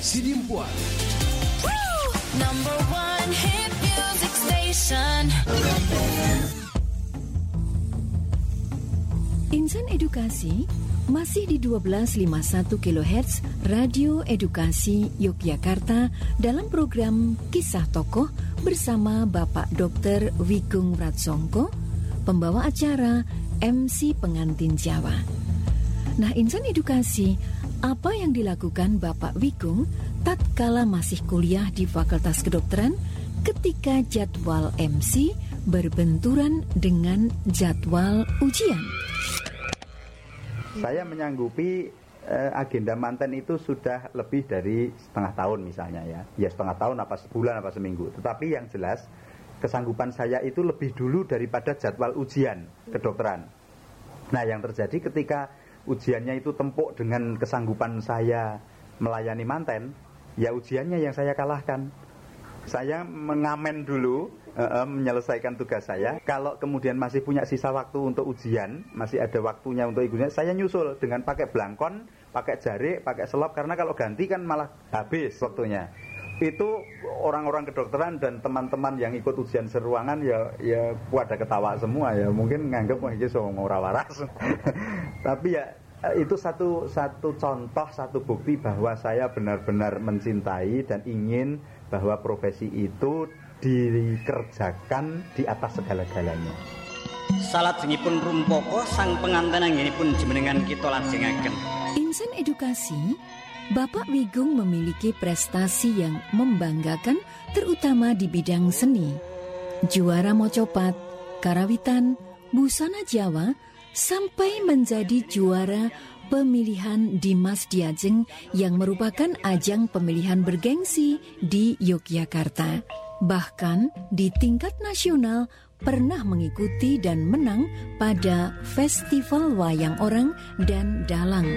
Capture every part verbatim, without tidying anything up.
Sidimpuan. Number one hit music station. Insan Edukasi masih di dua belas lima puluh satu kilohertz Radio Edukasi Yogyakarta dalam program Kisah Tokoh bersama Bapak Doktor Wigung Wratsongko, pembawa acara M C pengantin Jawa. Nah, Insan Edukasi, apa yang dilakukan Bapak Wigung tatkala masih kuliah di Fakultas Kedokteran ketika jadwal M C berbenturan dengan jadwal ujian? Saya menyanggupi eh, agenda manten itu sudah lebih dari setengah tahun misalnya ya. Ya setengah tahun apa sebulan apa seminggu. Tetapi yang jelas kesanggupan saya itu lebih dulu daripada jadwal ujian kedokteran. Nah, yang terjadi ketika ujiannya itu tempuk dengan kesanggupan saya melayani manten, ya ujiannya yang saya kalahkan. Saya mengamen dulu, uh, menyelesaikan tugas saya. Kalau kemudian masih punya sisa waktu untuk ujian, masih ada waktunya untuk ujian, saya nyusul dengan pakai belangkon, pakai jarik, pakai selop. Karena kalau ganti kan malah habis waktunya. Itu orang-orang kedokteran dan teman-teman yang ikut ujian seruangan ya ya pada ketawa semua ya. Mungkin nganggep wah iki so ora waras. Tapi ya itu satu satu contoh, satu bukti bahwa saya benar-benar mencintai dan ingin bahwa profesi itu dikerjakan di atas segala-galanya. Salajengipun rumpoko sang penganten anggenipun jumenengan kita lajengaken. Insan Edukasi, Bapak Wigung memiliki prestasi yang membanggakan terutama di bidang seni. Juara mocopat, karawitan, busana Jawa, sampai menjadi juara pemilihan Dimas Diajeng yang merupakan ajang pemilihan bergengsi di Yogyakarta. Bahkan di tingkat nasional pernah mengikuti dan menang pada Festival Wayang Orang dan Dalang.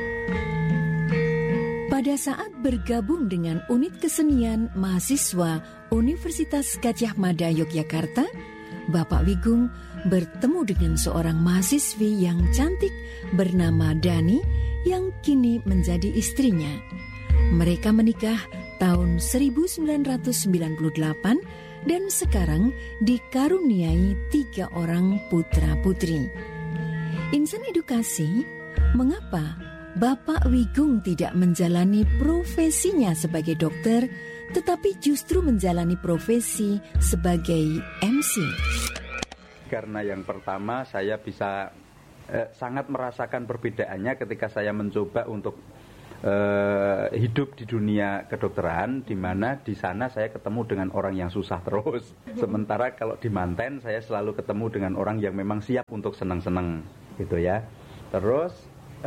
Pada saat bergabung dengan unit kesenian mahasiswa Universitas Gadjah Mada Yogyakarta, Bapak Wigung bertemu dengan seorang mahasiswi yang cantik bernama Dani yang kini menjadi istrinya. Mereka menikah tahun seribu sembilan ratus sembilan puluh delapan dan sekarang dikaruniai tiga orang putra-putri. Insan Edukasi, mengapa Bapak Wigung tidak menjalani profesinya sebagai dokter, tetapi justru menjalani profesi sebagai M C? Karena yang pertama saya bisa eh, sangat merasakan perbedaannya ketika saya mencoba untuk eh, hidup di dunia kedokteran, di mana di sana saya ketemu dengan orang yang susah terus. Sementara kalau di manten saya selalu ketemu dengan orang yang memang siap untuk senang-senang, gitu ya. Terus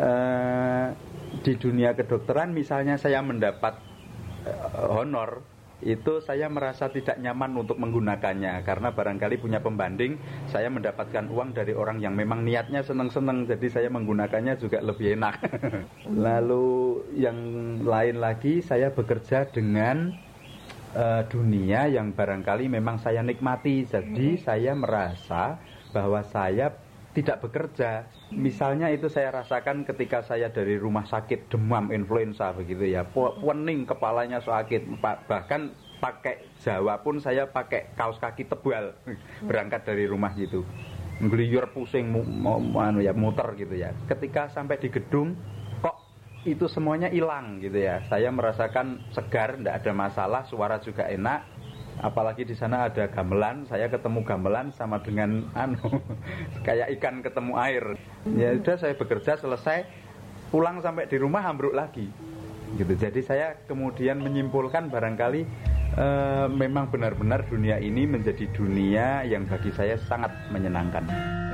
eh, di dunia kedokteran misalnya saya mendapat eh, honor, itu saya merasa tidak nyaman untuk menggunakannya karena barangkali punya pembanding, saya mendapatkan uang dari orang yang memang niatnya senang-senang, jadi saya menggunakannya juga lebih enak. Lalu yang lain lagi, saya bekerja dengan uh, dunia yang barangkali memang saya nikmati, jadi saya merasa bahwa saya tidak bekerja. Misalnya itu saya rasakan ketika saya dari rumah sakit demam influenza begitu ya, pening kepalanya sakit, bahkan pakai Jawa pun saya pakai kaos kaki tebal berangkat dari rumah gitu, ngeliyur pusing mau anu ya muter gitu ya. Ketika sampai di gedung kok itu semuanya hilang gitu ya, saya merasakan segar, tidak ada masalah, suara juga enak. Apalagi di sana ada gamelan, saya ketemu gamelan sama dengan anu kayak ikan ketemu air. Ya udah saya bekerja selesai, pulang sampai di rumah ambruk lagi. Gitu. Jadi saya kemudian menyimpulkan barangkali uh, memang benar-benar dunia ini menjadi dunia yang bagi saya sangat menyenangkan.